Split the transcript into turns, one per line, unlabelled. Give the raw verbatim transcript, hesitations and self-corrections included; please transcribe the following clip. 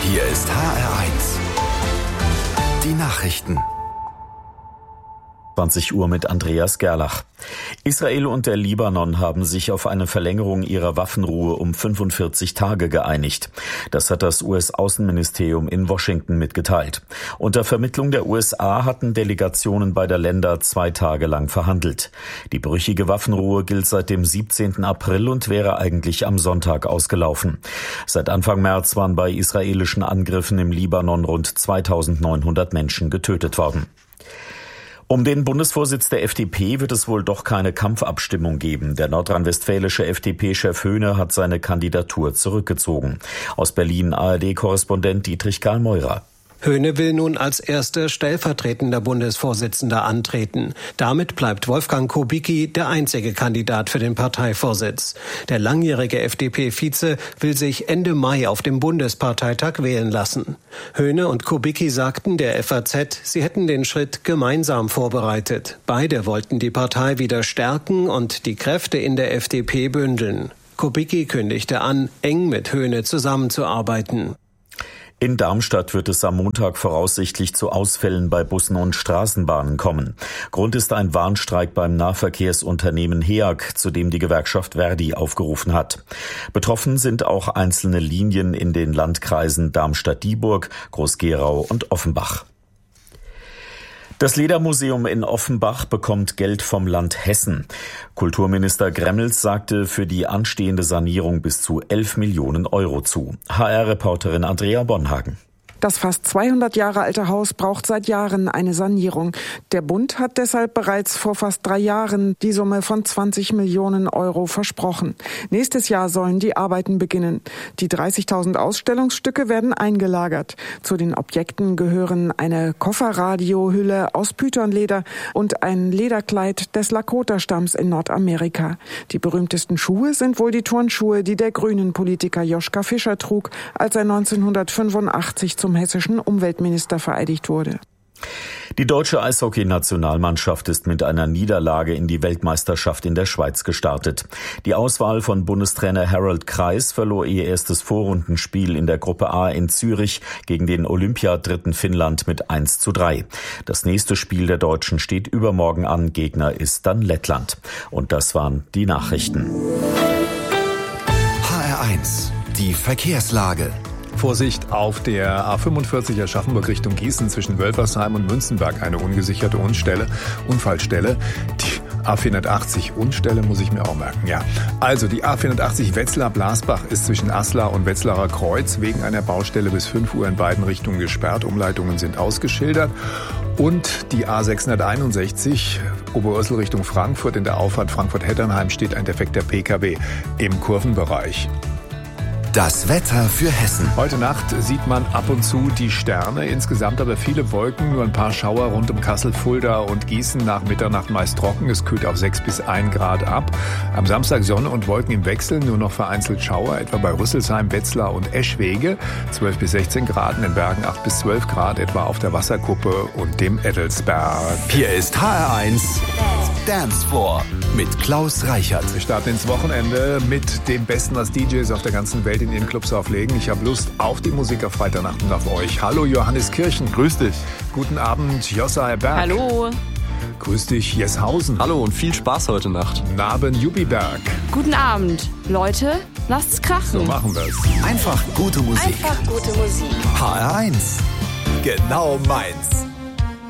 Hier ist H R eins. Die Nachrichten.
zwanzig Uhr mit Andreas Gerlach. Israel und der Libanon haben sich auf eine Verlängerung ihrer Waffenruhe um fünfundvierzig Tage geeinigt. Das hat das U S-Außenministerium in Washington mitgeteilt. Unter Vermittlung der U S A hatten Delegationen beider Länder zwei Tage lang verhandelt. Die brüchige Waffenruhe gilt seit dem siebzehnten April und wäre eigentlich am Sonntag ausgelaufen. Seit Anfang März waren bei israelischen Angriffen im Libanon rund zweitausendneunhundert Menschen getötet worden. Um den Bundesvorsitz der F D P wird es wohl doch keine Kampfabstimmung geben. Der nordrhein-westfälische F D P-Chef Höhne hat seine Kandidatur zurückgezogen. Aus Berlin A R D-Korrespondent Dietrich Karl-Meurer.
Höhne will nun als erster stellvertretender Bundesvorsitzender antreten. Damit bleibt Wolfgang Kubicki der einzige Kandidat für den Parteivorsitz. Der langjährige F D P-Vize will sich Ende Mai auf dem Bundesparteitag wählen lassen. Höhne und Kubicki sagten der F A Z, sie hätten den Schritt gemeinsam vorbereitet. Beide wollten die Partei wieder stärken und die Kräfte in der F D P bündeln. Kubicki kündigte an, eng mit Höhne zusammenzuarbeiten.
In Darmstadt wird es am Montag voraussichtlich zu Ausfällen bei Bussen und Straßenbahnen kommen. Grund ist ein Warnstreik beim Nahverkehrsunternehmen H E A G, zu dem die Gewerkschaft Verdi aufgerufen hat. Betroffen sind auch einzelne Linien in den Landkreisen Darmstadt-Dieburg, Groß-Gerau und Offenbach. Das Ledermuseum in Offenbach bekommt Geld vom Land Hessen. Kulturminister Gremmels sagte für die anstehende Sanierung bis zu elf Millionen Euro zu. H R-Reporterin Andrea Bonhagen.
Das fast zweihundert Jahre alte Haus braucht seit Jahren eine Sanierung. Der Bund hat deshalb bereits vor fast drei Jahren die Summe von zwanzig Millionen Euro versprochen. Nächstes Jahr sollen die Arbeiten beginnen. Die dreißigtausend Ausstellungsstücke werden eingelagert. Zu den Objekten gehören eine Kofferradiohülle aus Pythonleder und ein Lederkleid des Lakota-Stamms in Nordamerika. Die berühmtesten Schuhe sind wohl die Turnschuhe, die der Grünen-Politiker Joschka Fischer trug, als er neunzehnhundertfünfundachtzig zum hessischen Umweltminister vereidigt wurde.
Die deutsche Eishockey-Nationalmannschaft ist mit einer Niederlage in die Weltmeisterschaft in der Schweiz gestartet. Die Auswahl von Bundestrainer Harald Kreis verlor ihr erstes Vorrundenspiel in der Gruppe A in Zürich gegen den Olympiadritten Finnland mit eins zu drei. Das nächste Spiel der Deutschen steht übermorgen an. Gegner ist dann Lettland. Und das waren die Nachrichten.
H R eins, die Verkehrslage.
Vorsicht auf der A fünfundvierzig Aschaffenburg Richtung Gießen zwischen Wölfersheim und Münzenberg eine ungesicherte Unstelle, Unfallstelle. Die A vierhundertachtzig Unstelle muss ich mir auch merken, ja. Also die A vierhundertachtzig Wetzlar-Blasbach ist zwischen Aslar und Wetzlarer Kreuz wegen einer Baustelle bis fünf Uhr in beiden Richtungen gesperrt. Umleitungen sind ausgeschildert. Und die A sechshunderteinundsechzig Oberursel Richtung Frankfurt in der Auffahrt Frankfurt-Hetternheim steht ein defekter P K W im Kurvenbereich.
Das Wetter für Hessen.
Heute Nacht sieht man ab und zu die Sterne, insgesamt aber viele Wolken, nur ein paar Schauer rund um Kassel, Fulda und Gießen, nach Mitternacht meist trocken, es kühlt auf sechs bis ein Grad ab. Am Samstag Sonne und Wolken im Wechsel, nur noch vereinzelt Schauer, etwa bei Rüsselsheim, Wetzlar und Eschwege, zwölf bis sechzehn Grad, in den Bergen acht bis zwölf Grad, etwa auf der Wasserkuppe und dem Ettelsberg.
Hier ist H R eins Dance Floor mit Klaus Reichert.
Wir starten ins Wochenende mit dem Besten, was D Js auf der ganzen Welt in ihren Clubs auflegen. Ich habe Lust auf die Musik auf Freitagnacht und auf euch. Hallo Johannes Kirchen.
Grüß dich.
Guten Abend Jossa Berg.
Hallo.
Grüß dich Jesshausen.
Hallo und viel Spaß heute Nacht.
Naben Jubiberg.
Guten Abend. Leute, lasst's krachen.
So machen wir's.
Einfach gute Musik.
Einfach gute Musik.
H R eins. Genau meins.